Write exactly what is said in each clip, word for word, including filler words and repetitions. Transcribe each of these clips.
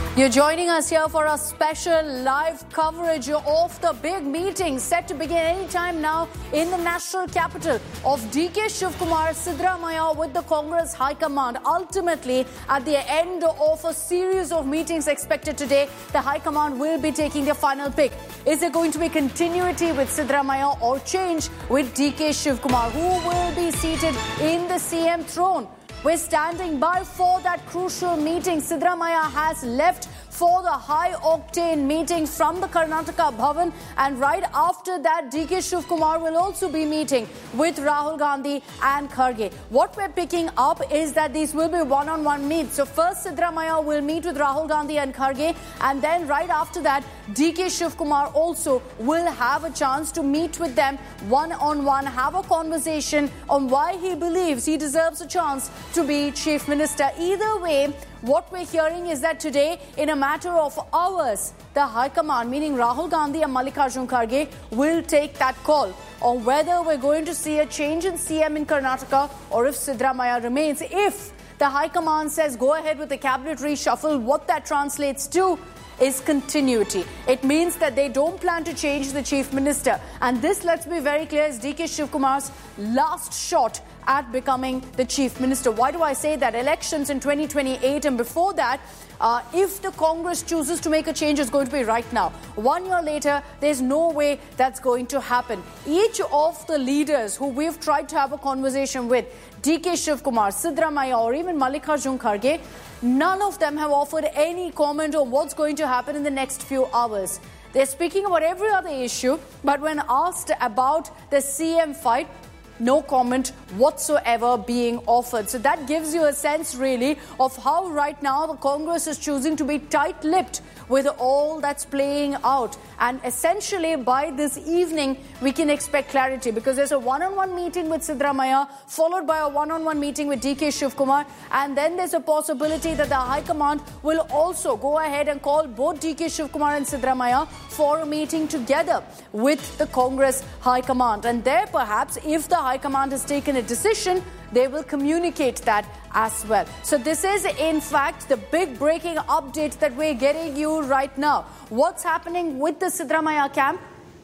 You're joining us here for a special live coverage of the big meeting set to begin any time now in the national capital of D K Shivkumar Siddaramaiah with the Congress High Command. Ultimately, at the end of a series of meetings expected today, the High Command will be taking their final pick. Is there going to be continuity with Siddaramaiah or change with D K Shivkumar? Who will be seated in the C M throne? We're standing by for that crucial meeting. Siddaramaiah has left for the high-octane meeting from the Karnataka Bhavan, and right after that, D K Shivkumar will also be meeting with Rahul Gandhi and Kharge. What we're picking up is that these will be one-on-one meets. So first, Siddaramaiah will meet with Rahul Gandhi and Kharge, and then right after that, D K Shivkumar also will have a chance to meet with them one-on-one, have a conversation on why he believes he deserves a chance to be Chief Minister. Either way, what we're hearing is that today, in a matter of hours, the High Command, meaning Rahul Gandhi and Mallikarjun Kharge, will take that call on whether we're going to see a change in C M in Karnataka or if Siddaramaiah remains. If the High Command says go ahead with the cabinet reshuffle, what that translates to is continuity. It means that they don't plan to change the Chief Minister. And this, let's be very clear, is D K Shivkumar's last shot at becoming the Chief Minister. Why do I say that? Elections in twenty twenty-eight and before that, uh, if the Congress chooses to make a change, it's going to be right now. One year later, there's no way that's going to happen. Each of the leaders who we've tried to have a conversation with, D K Shivkumar, Siddaramaiah or even Mallikarjun Kharge, none of them have offered any comment on what's going to happen in the next few hours. They're speaking about every other issue, but when asked about the C M fight, no comment whatsoever being offered. So that gives you a sense really of how right now the Congress is choosing to be tight-lipped with all that's playing out. And essentially by this evening, we can expect clarity because there's a one-on-one meeting with Siddaramaiah followed by a one-on-one meeting with D K Shivkumar. And then there's a possibility that the High Command will also go ahead and call both D K Shivkumar and Siddaramaiah for a meeting together with the Congress High Command. And there perhaps, if the High Command has taken a decision, they will communicate that as well. So this is in fact the big breaking update that we're getting you right now. What's happening with the Siddaramaiah camp?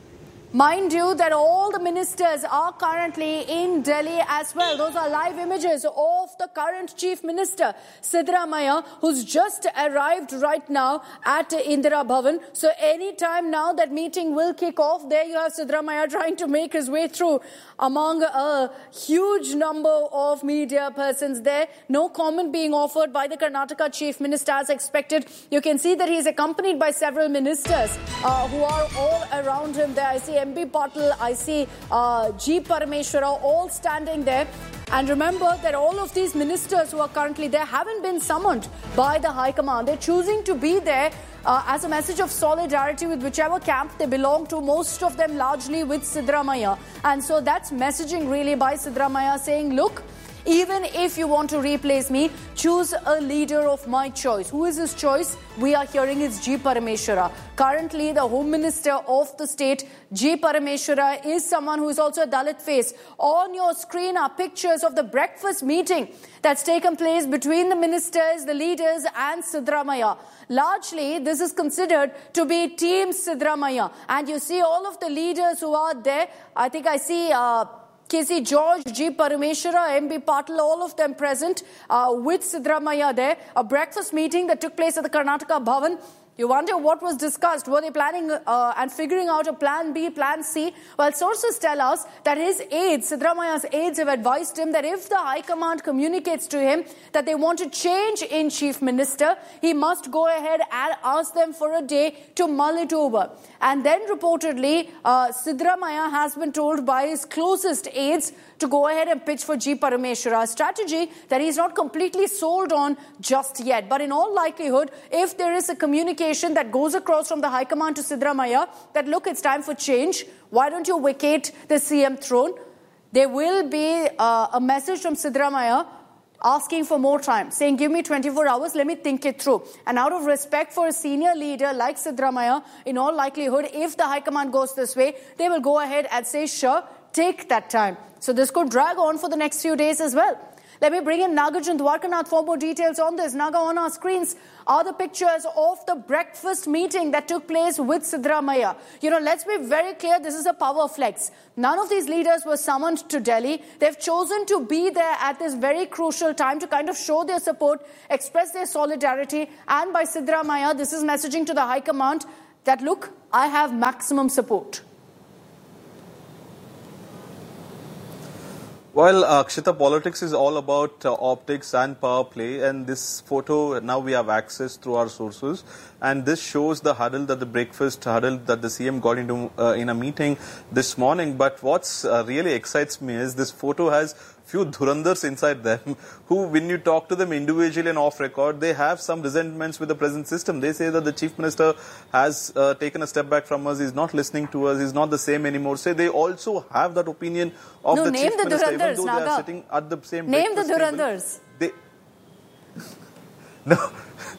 Mind you that all the ministers are currently in Delhi as well. Those are live images of the current Chief Minister, Siddaramaiah, who's just arrived right now at Indira Bhavan. So any time now that meeting will kick off, there you have Siddaramaiah trying to make his way through among a huge number of media persons there. No comment being offered by the Karnataka Chief Minister as expected. You can see that he's accompanied by several ministers uh, who are all around him there. I see M B Patil, I see uh, G. Parameshwara all standing there. And remember that all of these ministers who are currently there haven't been summoned by the High Command. They're choosing to be there uh, as a message of solidarity with whichever camp they belong to, most of them largely with Siddaramaiah. And so that's messaging really by Siddaramaiah saying, look, even if you want to replace me, choose a leader of my choice. Who is his choice? We are hearing it's G. Parameshwara. Currently, the Home Minister of the state, G. Parameshwara, is someone who is also a Dalit face. On your screen are pictures of the breakfast meeting that's taken place between the ministers, the leaders and Siddaramaiah. Largely, this is considered to be Team Siddaramaiah. And you see all of the leaders who are there. I think I see... Uh, K C George, G. Parameshwara, M B Patil, all of them present uh, with Siddaramaiah there. A breakfast meeting that took place at the Karnataka Bhavan. You wonder what was discussed. Were they planning uh, and figuring out a plan B, plan C? Well, sources tell us that his aides, Siddaramaiah's aides, have advised him that if the High Command communicates to him that they want to change in Chief Minister, he must go ahead and ask them for a day to mull it over. And then reportedly, uh, Siddaramaiah has been told by his closest aides to go ahead and pitch for G. Parameshwara, a strategy that he's not completely sold on just yet. But in all likelihood, if there is a communication that goes across from the High Command to Siddaramaiah that, look, it's time for change, why don't you vacate the C M throne? There will be uh, a message from Siddaramaiah asking for more time, saying, give me twenty-four hours, let me think it through. And out of respect for a senior leader like Siddaramaiah, in all likelihood, if the High Command goes this way, they will go ahead and say, sure, take that time. So this could drag on for the next few days as well. Let me bring in Nagarjun Dwarkanath for more details on this. Naga, on our screens are the pictures of the breakfast meeting that took place with Siddaramaiah. You know, let's be very clear, this is a power flex. None of these leaders were summoned to Delhi. They've chosen to be there at this very crucial time to kind of show their support, express their solidarity, and by Siddaramaiah, this is messaging to the High Command that, look, I have maximum support. Well, uh, Akshita, politics is all about uh, optics and power play, and this photo, now we have access through our sources, and this shows the huddle, that the breakfast huddle that the C M got into uh, in a meeting this morning. But what's uh, really excites me is this photo has few dhurandhars inside them who, when you talk to them individually and off record, they have some resentments with the present system. They say that the Chief Minister has uh, taken a step back from us, he's not listening to us, he's not the same anymore. Say they also have that opinion of no, the name Chief the Minister, even though Naga. they are sitting at the same Name the breakfast dhurandhars. table. They No,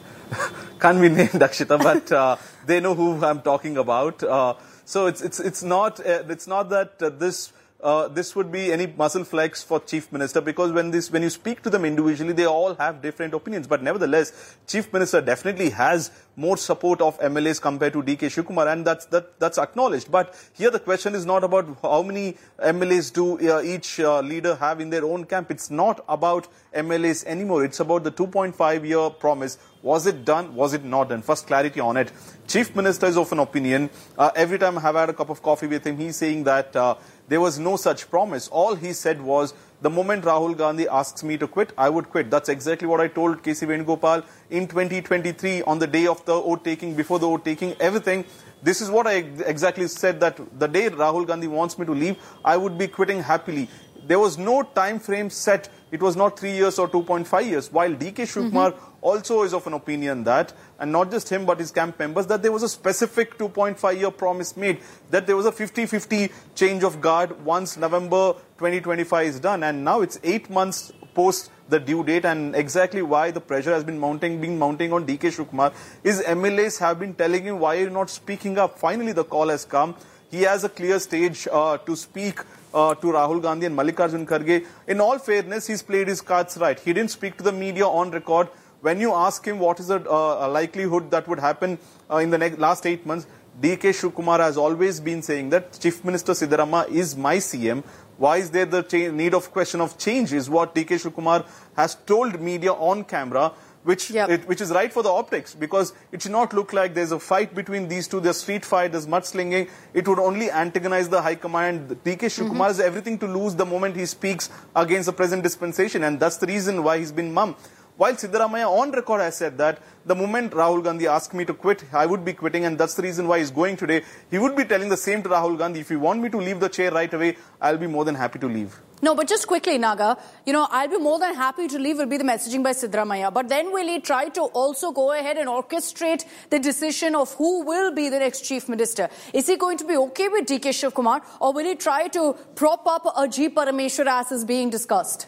can't be named, Akshita, but uh, they know who I'm talking about. Uh, so it's it's it's not uh, it's not that uh, this. Uh, this would be any muscle flex for Chief Minister, because when this when you speak to them individually, they all have different opinions. But nevertheless, Chief Minister definitely has more support of M L As compared to D K Shiv Kumar, and that's that that's acknowledged. But here the question is not about how many M L As do uh, each uh, leader have in their own camp. It's not about M L As anymore. It's about the two point five year promise. Was it done? Was it not done? First, clarity on it. Chief Minister is of an opinion. Uh, every time I have had a cup of coffee with him, he's saying that uh, there was no such promise. All he said was, the moment Rahul Gandhi asks me to quit, I would quit. That's exactly what I told K C Venugopal in twenty twenty-three on the day of the oath taking, before the oath taking, everything. This is what I exactly said, that the day Rahul Gandhi wants me to leave, I would be quitting happily. There was no time frame set. It was not three years or two point five years. While D K Shiv Kumar mm-hmm. also is of an opinion that, and not just him but his camp members, that there was a specific two point five year promise made, that there was a fifty fifty change of guard once November twenty twenty-five is done. And now it's eight months post the due date, and exactly why the pressure has been mounting, been mounting on D K Shiv Kumar is M L As have been telling him, why are you not speaking up? Finally, the call has come. He has a clear stage uh, to speak Uh, to Rahul Gandhi and Mallikarjun Kharge. In all fairness, he's played his cards right. He didn't speak to the media on record. When you ask him what is the uh, likelihood that would happen uh, in the next, last eight months, D K Shiv Kumar has always been saying that Chief Minister Siddaramaiah is my C M. Why is there the need of question of change is what D K Shiv Kumar has told media on camera. Which, yep. it, which is right for the optics, because it should not look like there's a fight between these two, there's street fight, there's mudslinging. It would only antagonize the High Command. D K Shiv Kumar mm-hmm. has everything to lose the moment he speaks against the present dispensation, and that's the reason why he's been mum. While Siddaramaiah on record has said that the moment Rahul Gandhi asked me to quit, I would be quitting, and that's the reason why he's going today. He would be telling the same to Rahul Gandhi, if you want me to leave the chair right away, I'll be more than happy to leave. No, but just quickly, Naga, you know, I'll be more than happy to leave will be the messaging by Siddaramaiah. But then will he try to also go ahead and orchestrate the decision of who will be the next Chief Minister? Is he going to be okay with D K Shiv Kumar, or will he try to prop up a G. Parameshwar as is being discussed?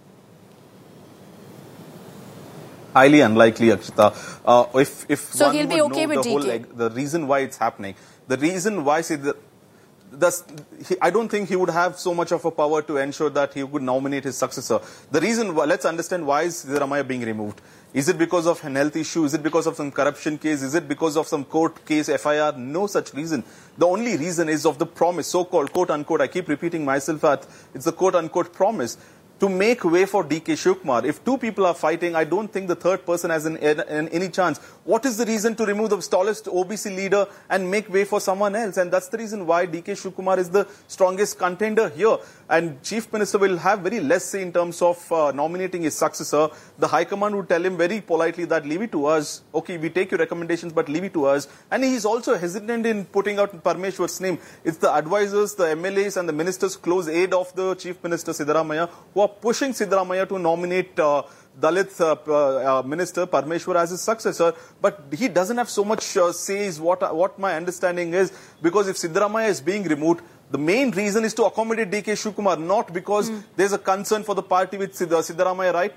Highly unlikely, Akshita. Uh, if, if so one he'll be okay with the D K? Whole, the reason why it's happening, the reason why Siddhar, Thus, he, I don't think he would have so much of a power to ensure that he would nominate his successor. The reason, let's understand why is Siddaramaiah being removed. Is it because of an health issue? Is it because of some corruption case? Is it because of some court case, F I R? No such reason. The only reason is of the promise, so-called quote-unquote, I keep repeating myself that it's the quote-unquote promise to make way for D K Shiv Kumar. If two people are fighting, I don't think the third person has an, an, any chance. What is the reason to remove the tallest O B C leader and make way for someone else? And that's the reason why D K Shiv Kumar is the strongest contender here. And Chief Minister will have very less say in terms of uh, nominating his successor. The High Command would tell him very politely that leave it to us. Okay, we take your recommendations, but leave it to us. And he's also hesitant in putting out Parameshwar's name. It's the advisors, the M L As and the ministers close aid of the Chief Minister Siddaramaiah who are pushing Siddaramaiah to nominate uh, Dalit uh, uh, Minister Parameshwar as his successor, but he doesn't have so much uh, say is what, what my understanding is, because if Siddaramaiah is being removed, the main reason is to accommodate D K Shiv Kumar, not because mm. there's a concern for the party with Siddharamaiah right now.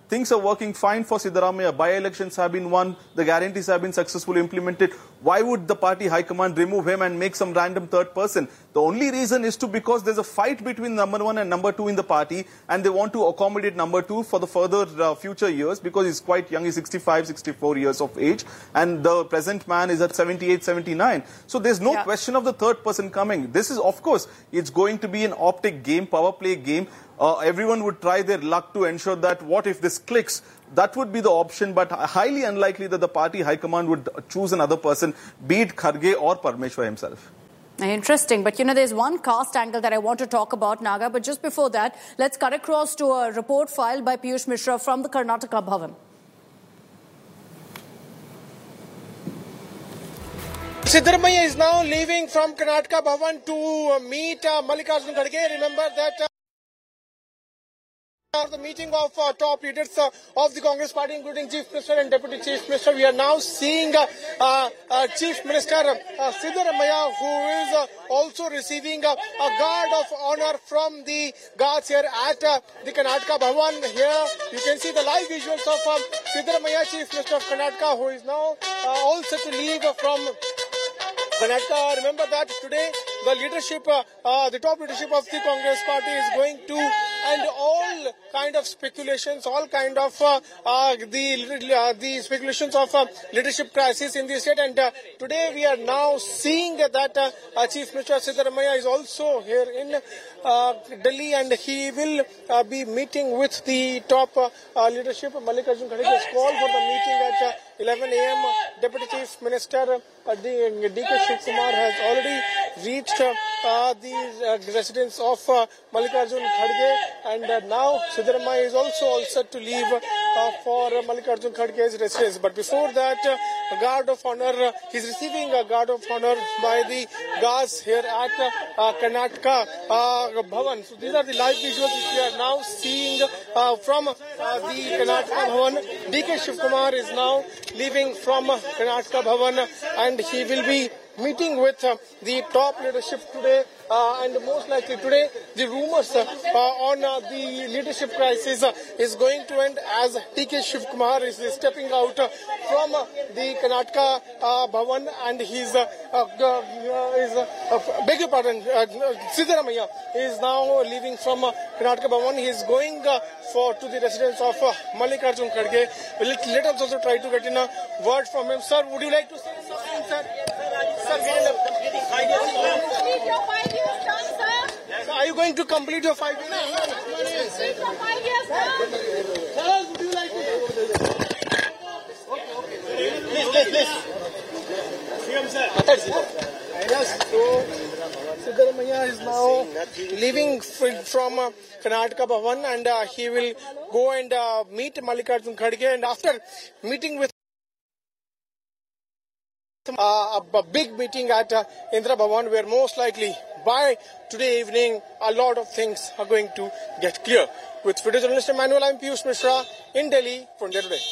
things are working fine for Siddaramaiah. By-elections have been won, the guarantees have been successfully implemented. Why would the party high command remove him and make some random third person? The only reason is to because there's a fight between number one and number two in the party, and they want to accommodate number two for the further uh, future years because he's quite young. He's sixty-five, sixty-four years of age, and the present man is at seventy-eight, seventy-nine. So there's no yeah. question of the third person coming. This is, of course, it's going to be an optic game, power play game. Uh, everyone would try their luck to ensure that what if this clicks? That would be the option, but highly unlikely that the party high command would choose another person, be it Kharge or Parmeshwar himself. Interesting. But, you know, there's one caste angle that I want to talk about, Naga. But just before that, let's cut across to a report filed by Piyush Mishra from the Karnataka Bhavan. Siddaramaiah is now leaving from Karnataka Bhavan to uh, meet uh, Mallikarjun Kharge. Remember that uh, the meeting of uh, top leaders uh, of the Congress party, including Chief Minister and Deputy Chief Minister. We are now seeing uh, uh, uh, Chief Minister uh, Siddaramaiah, who is uh, also receiving uh, a guard of honor from the guards here at uh, the Karnataka Bhavan. Here you can see the live visuals of um, Siddaramaiah, Chief Minister of Karnataka, who is now uh, all set to leave from Karnataka. Remember that today the leadership, uh, uh, the top leadership of the Congress party is going to end all kind of speculations, all kind of uh, uh, the uh, the speculations of uh, leadership crisis in the state. And uh, today we are now seeing that uh, uh, Chief Minister Siddaramaiah is also here in uh, Delhi, and he will uh, be meeting with the top uh, uh, leadership. Mallikarjun Kharge has called for the meeting at uh, eleven a m Deputy Chief Minister uh, D K Shivkumar has already reached uh, uh, the uh, residence of uh, Mallikarjun Kharge, and uh, now Siddaramaiah is also all set to leave uh, for uh, Mallikarjun Kharge's residence. But before that, uh, a guard of honor, uh, he's receiving a guard of honor by the guards here at uh, uh, Karnataka uh, Bhavan. So these are the live visuals which we are now seeing uh, from uh, the Karnataka Bhavan. D K Shivkumar is now leaving from uh, Karnataka Bhavan, and he will be meeting with uh, the top leadership today, uh, and most likely today the rumors uh, uh, on uh, the leadership crisis uh, is going to end as D K Shivkumar is uh, stepping out uh, from uh, the Karnataka uh, Bhavan, and he's uh, uh, uh, is uh, uh, beg your pardon, uh, Siddaramaiah is now leaving from uh, Karnataka Bhavan. He is going uh, for to the residence of uh, Mallikarjun Kharge. Let, let us also try to get in a word from him. Sir, would you like to say something, sir? Complete your five years done, sir. So are you going to complete your five years? Complete your five years done. Sir, would you like to? Okay, okay. Please, please, please. C M sir. Yes, so Siddaramaiah is now leaving from uh, Karnataka Bhavan, and uh, he will go and uh, meet Mallikarjun Kharge, and after meeting with Uh, a, a big meeting at uh, Indira Bhavan, where most likely by today evening a lot of things are going to get clear. With video journalist Emmanuel, I'm Piyush Mishra in Delhi for India Today.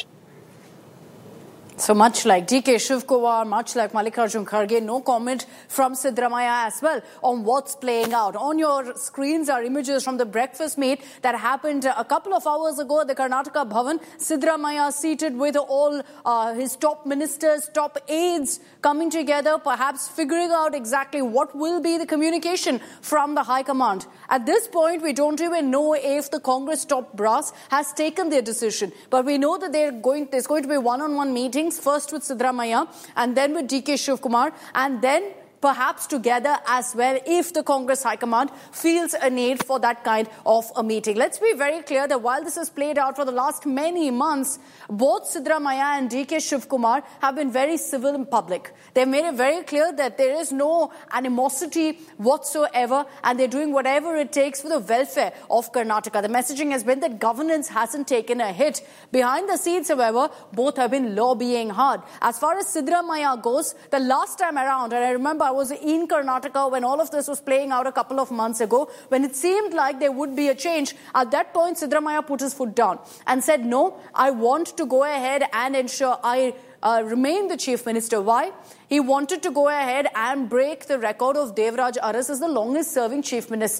So much like D K Shivkumar, much like Mallikarjun Kharge, no comment from Siddaramaiah as well on what's playing out. On your screens are images from the breakfast meet that happened a couple of hours ago at the Karnataka Bhavan. Siddaramaiah seated with all uh, his top ministers, top aides coming together, perhaps figuring out exactly what will be the communication from the High Command. At this point, we don't even know if the Congress top brass has taken their decision. But we know that they're going, there's going to be one-on-one meetings. First with Siddaramaiah and then with D K Shivkumar, and then perhaps together as well if the Congress High Command feels a need for that kind of a meeting. Let's be very clear that while this has played out for the last many months, both Siddaramaiah and D K Shivkumar have been very civil in public. They've made it very clear that there is no animosity whatsoever, and they're doing whatever it takes for the welfare of Karnataka. The messaging has been that governance hasn't taken a hit. Behind the scenes, however, both have been lobbying hard. As far as Siddaramaiah goes, the last time around, and I remember I was in Karnataka when all of this was playing out a couple of months ago, when it seemed like there would be a change. At that point, Siddaramaiah put his foot down and said, no, I want to go ahead and ensure I uh, remain the Chief Minister. Why? He wanted to go ahead and break the record of Devraj Aras as the longest serving Chief Minister.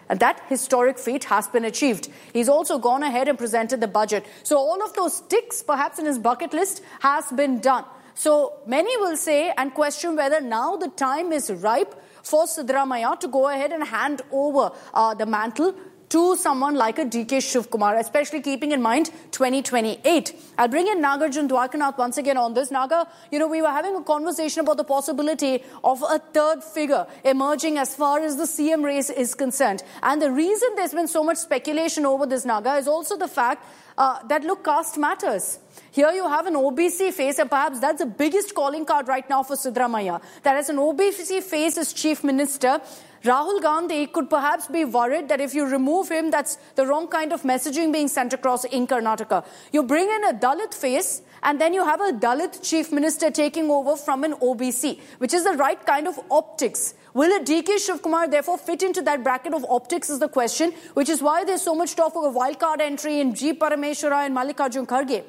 And that historic feat has been achieved. He's also gone ahead and presented the budget. So all of those ticks, perhaps in his bucket list, has been done. So many will say and question whether now the time is ripe for Siddaramaiah to go ahead and hand over uh, the mantle to someone like a D K Shivkumar, especially keeping in mind twenty twenty-eight. I'll bring in Nagarjun Dwarkanath once again on this. Naga, you know, we were having a conversation about the possibility of a third figure emerging as far as the C M race is concerned. And the reason there's been so much speculation over this, Naga, is also the fact uh, that, look, caste matters. Here you have an O B C face, and perhaps that's the biggest calling card right now for Siddaramaiah. That as an O B C face as Chief Minister, Rahul Gandhi could perhaps be worried that if you remove him, that's the wrong kind of messaging being sent across in Karnataka. You bring in a Dalit face, and then you have a Dalit Chief Minister taking over from an O B C, which is the right kind of optics. Will a D K Shivkumar therefore fit into that bracket of optics is the question, which is why there's so much talk of a wildcard entry in G. Parameshwara and Mallikarjun Kharge.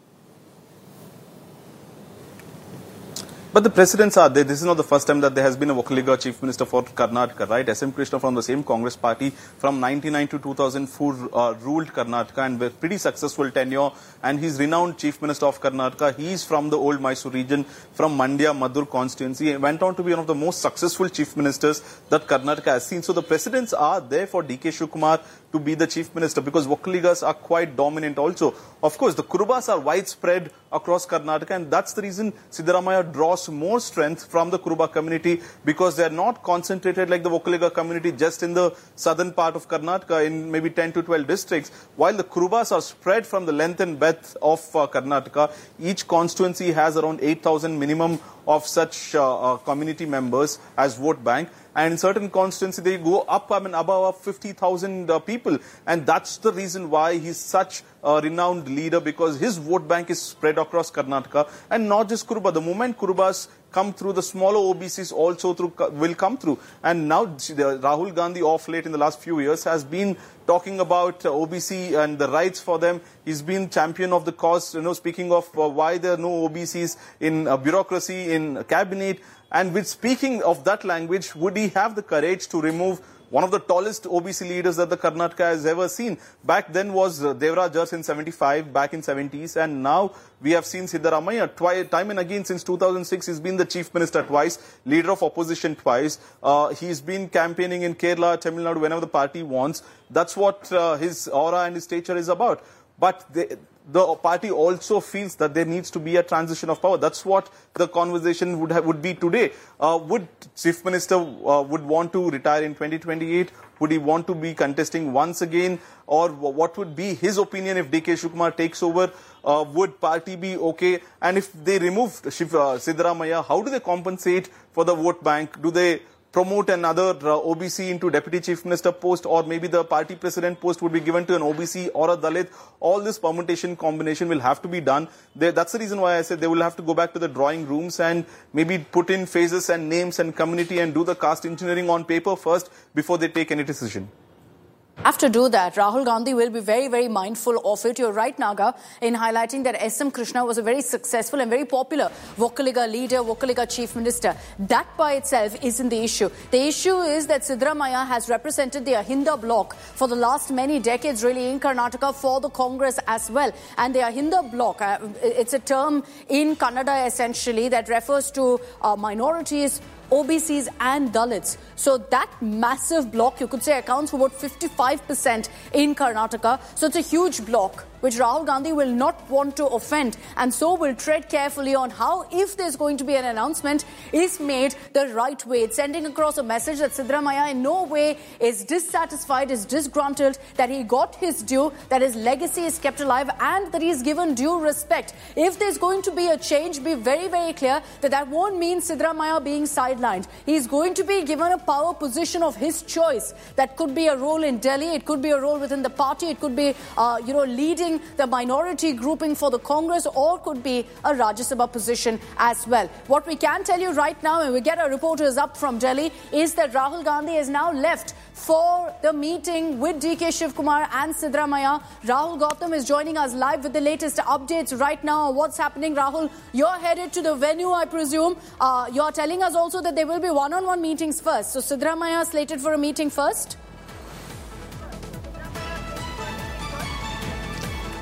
But the precedents are there. This is not the first time that there has been a Vokkaliga Chief Minister for Karnataka, right? S M Krishna from the same Congress party from ninety-nine to two thousand four uh, ruled Karnataka and with pretty successful tenure. And he's renowned Chief Minister of Karnataka. He's from the old Mysore region, from Mandya, Madur constituency. He went on to be one of the most successful Chief Ministers that Karnataka has seen. So the precedents are there for D K Shivkumar to be the Chief Minister because Vokkaligas are quite dominant also. Of course, the Kurubas are widespread across Karnataka, and that's the reason Siddaramaiah draws more strength from the Kuruba community because they are not concentrated like the Vokkaliga community just in the southern part of Karnataka in maybe ten to twelve districts. While the Kurubas are spread from the length and breadth of uh, Karnataka, each constituency has around eight thousand minimum of such uh, uh, community members as vote bank. And in certain constituencies, they go up, I mean, above fifty thousand uh, people. And that's the reason why he's such a renowned leader, because his vote bank is spread across Karnataka. And not just Kuruba. The moment Kurubas come through, the smaller O B Cs also through, will come through. And now Rahul Gandhi, off late in the last few years, has been talking about uh, O B C and the rights for them. He's been champion of the cause, you know, speaking of uh, why there are no O B Cs in uh, bureaucracy, in cabinet. And with speaking of that language, would he have the courage to remove one of the tallest O B C leaders that the Karnataka has ever seen? Back then was uh, Devraj Urs in seventy-five, back in seventies, and now we have seen Siddaramaiah twice, time and again since two thousand six. He's been the Chief Minister twice, leader of opposition twice. Uh, he's been campaigning in Kerala, Tamil Nadu, whenever the party wants. That's what uh, his aura and his stature is about. But they, the party also feels that there needs to be a transition of power. That's what the conversation would have, would be today. Uh, would Chief Minister uh, would want to retire in twenty twenty-eight? Would he want to be contesting once again? Or what would be his opinion if D K Shivkumar takes over? Uh, would party be okay? And if they remove Shiv, uh, Siddaramaiah, how do they compensate for the vote bank? Do they promote another uh, O B C into Deputy Chief Minister post, or maybe the party president post would be given to an O B C or a Dalit? All this permutation combination will have to be done. They, that's the reason why I said they will have to go back to the drawing rooms and maybe put in phases and names and community and do the caste engineering on paper first before they take any decision. Have to do that. Rahul Gandhi will be very, very mindful of it. You're right, Naga, in highlighting that S M Krishna was a very successful and very popular Vokkaliga leader, Vokkaliga Chief Minister. That by itself isn't the issue. The issue is that Siddaramaiah has represented the Ahinda bloc for the last many decades, really, in Karnataka for the Congress as well. And the Ahinda bloc, uh, it's a term in Kannada essentially that refers to uh, minorities, O B Cs and Dalits. So that massive block, you could say, accounts for about fifty-five percent in Karnataka. So it's a huge block which Rahul Gandhi will not want to offend, and so will tread carefully on how, if there's going to be an announcement, is made the right way. It's sending across a message that Siddaramaiah in no way is dissatisfied, is disgruntled, that he got his due, that his legacy is kept alive, and that he's given due respect. If there's going to be a change, be very, very clear that that won't mean Siddaramaiah being sidelined. He's going to be given a power position of his choice. That could be a role in Delhi, it could be a role within the party, it could be, uh, you know, leading the minority grouping for the Congress, or could be a Rajya Sabha position as well. What we can tell you right now, and we get our reporters up from Delhi, is that Rahul Gandhi has now left for the meeting with D K Shivkumar and Siddaramaiah. Rahul Gautam is joining us live with the latest updates right now on what's happening. Rahul, you're headed to the venue, I presume. Uh, you're telling us also that there will be one-on-one meetings first. So Siddaramaiah slated for a meeting first?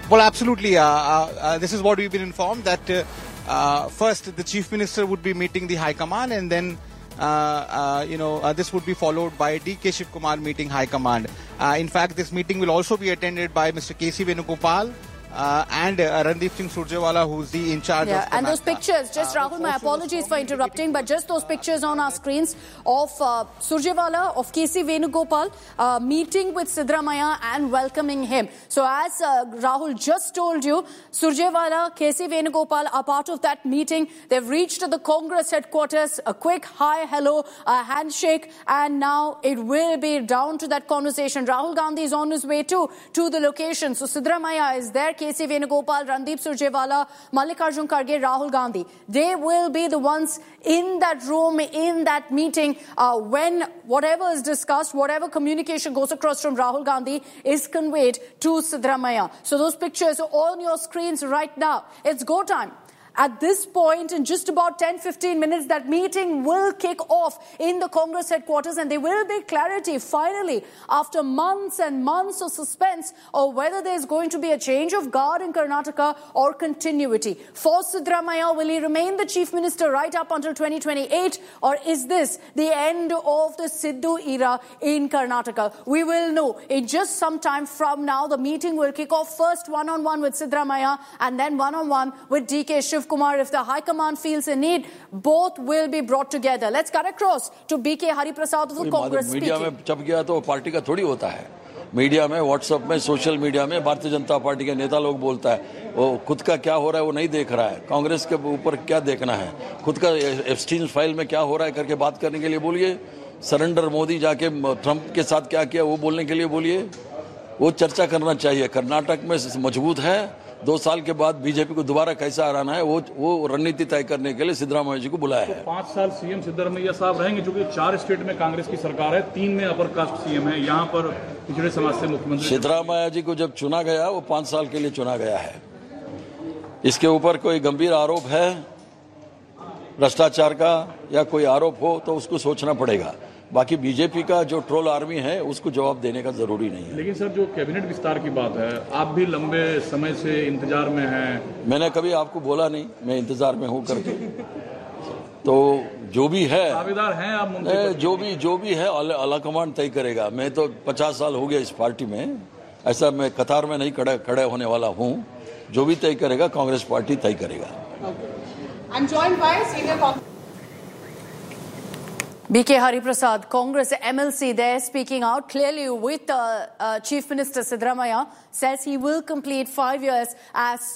Well, absolutely. Uh, uh, uh, this is what we've been informed, that uh, uh, first the Chief Minister would be meeting the High Command, and then uh, uh, you know uh, this would be followed by D K Shiv Kumar meeting High Command. Uh, in fact, this meeting will also be attended by Mister K C Venugopal uh, and uh, Randeep Singh Surjewala, who's the in charge yeah, of the and those pictures, just uh, Rahul, my apologies for interrupting, but just those pictures on our screens of uh, Surjewala, of K C Venugopal uh, meeting with Siddaramaiah and welcoming him. So as uh, Rahul just told you, Surjewala, K C Venugopal are part of that meeting. They've reached the Congress headquarters, a quick hi, hello, a handshake, and now it will be down to that conversation. Rahul Gandhi is on his way too to the location. So Siddaramaiah is there, K C Venugopal, Randeep Surjewala, Mallikarjun Kharge, Rahul Gandhi. They will be the ones in that room, in that meeting, uh, when whatever is discussed, whatever communication goes across from Rahul Gandhi is conveyed to Siddaramaiah. So those pictures are on your screens right now. It's go time. At this point, in just about ten to fifteen minutes, that meeting will kick off in the Congress headquarters, and there will be clarity, finally, after months and months of suspense, of whether there's going to be a change of guard in Karnataka or continuity. For Siddaramaiah, will he remain the Chief Minister right up until twenty twenty-eight, or is this the end of the Siddu era in Karnataka? We will know in just some time from now. The meeting will kick off first one-on-one with Siddaramaiah and then one-on-one with D K Shiv Kumar. If the High Command feels a need, both will be brought together. Let's cut across to B K Hariprasad of the Congress speaking. Media में छप गया तो party का थोड़ी होता है. Media में, WhatsApp में, सोशल मीडिया में भारतीय जनता पार्टी के नेता लोग बोलता है, वो खुद का क्या हो रहा है वो नहीं देख रहा है. कांग्रेस के ऊपर क्या देखना है? खुद का एप्स्टीन फाइल में क्या हो रहा है करके बात करने के लिए बोलिए. सरेंडर मोदी जाके ट्रंप के साथ क्या किया वो बोलने के लिए बोलिए. वो चर्चा करना चाहिए. कर्नाटक में मजबूत है. दो साल के बाद बीजेपी को दोबारा कैसा हराना है वो वो रणनीति तय करने के लिए सिद्धरामैया जी को बुलाया है. तो पांच साल सीएम सिद्धरामैया साहब रहेंगे, जो कि चार स्टेट में कांग्रेस की सरकार है, तीन में अपर कास्ट सीएम है, यहाँ पर पिछड़े समाज से मुख्यमंत्री. सिद्धरामैया जी को जब चुना गया वो पांच साल के लिए चुना गया है. इसके ऊपर कोई गंभीर आरोप है भ्रष्टाचार का या कोई आरोप हो तो उसको सोचना पड़ेगा. बाकी बीजेपी का जो ट्रोल आर्मी है उसको जवाब देने का जरूरी नहीं है. लेकिन सर, जो कैबिनेट विस्तार की बात है, आप भी लंबे समय से इंतजार में हैं. मैंने कभी आपको बोला नहीं मैं इंतजार में हूं करके. तो जो भी है दावेदार हैं आप, जो भी जो भी है आला कमान तय करेगा. मैं तो पचास साल हो गया इस पार्टी में, ऐसा मैं कतार में नहीं खड़े खड़े होने वाला हूँ. जो भी तय करेगा कांग्रेस पार्टी तय करेगा. B K Hariprasad, Congress M L C there, speaking out clearly with uh, uh, Chief Minister Siddaramaiah, says he will complete five years as